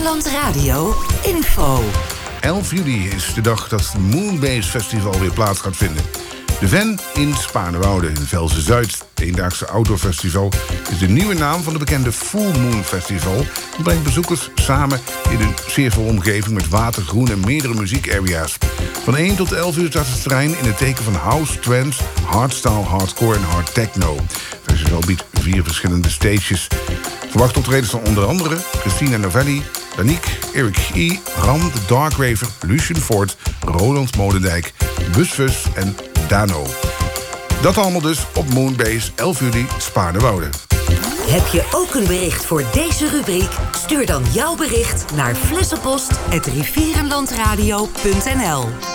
Rivierenland Radio info. 11 juli is de dag dat het Moonbase Festival weer plaats gaat vinden. De Ven in Spaarnwoude in Velzen-Zuid. Het eendaagse outdoorfestival is de nieuwe naam van de bekende Full Moon Festival. Het brengt bezoekers samen in een sfeervolle omgeving met water, groen en meerdere muziekarea's. Van 1 tot 11 uur staat het terrein in het teken van house, trance, hardstyle, hardcore en hard techno. Het festival biedt 4 verschillende stages. Verwacht optredens van onder andere Christina Novelli, Danique, Eric E., Ram, de Darkraver, Lucien Ford, Roland Modendijk, Busfus en Dano. Dat allemaal dus op Moonbase, 11 juli, Spaarnwoude. Heb je ook een bericht voor deze rubriek? Stuur dan jouw bericht naar flessenpost@rivierenlandradio.nl.